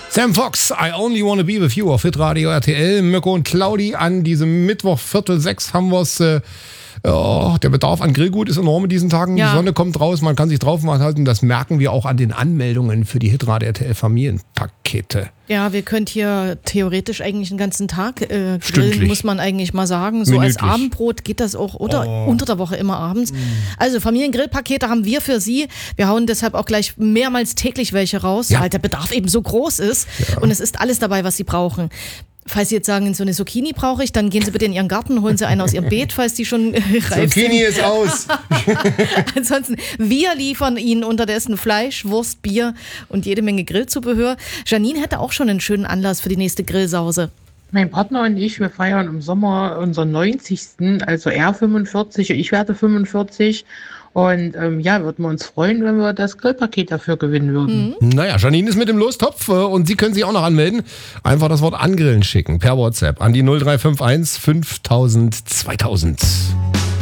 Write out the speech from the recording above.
Sam Fox, I Only Wanna Be With You auf Hitradio RTL. Mirko und Claudi an diesem Mittwoch, 5:45 haben wir es. Der Bedarf an Grillgut ist enorm in diesen Tagen. Ja. Die Sonne kommt raus, man kann sich drauf halten. Das merken wir auch an den Anmeldungen für die Hitradio RTL Familienpakete. Ja, wir können hier theoretisch eigentlich den ganzen Tag grillen, muss man eigentlich mal sagen. So minütlich. Als Abendbrot geht das auch oder unter der Woche immer abends. Also Familiengrillpakete haben wir für Sie. Wir hauen deshalb auch gleich mehrmals täglich welche raus, weil der Bedarf eben so groß ist. Ja. Und es ist alles dabei, was Sie brauchen. Falls Sie jetzt sagen, so eine Zucchini brauche ich, dann gehen Sie bitte in Ihren Garten, holen Sie eine aus Ihrem Beet, falls die schon reif sind. Zucchini ist aus. Ansonsten, wir liefern Ihnen unterdessen Fleisch, Wurst, Bier und jede Menge Grillzubehör. Janine hätte auch schon einen schönen Anlass für die nächste Grillsause. Mein Partner und ich, wir feiern im Sommer unseren 90. Also er 45, ich werde 45. Und würden wir uns freuen, wenn wir das Grillpaket dafür gewinnen würden. Naja, Janine ist mit dem Lostopf und Sie können sich auch noch anmelden. Einfach das Wort Angrillen schicken per WhatsApp an die 0351 5000 2000.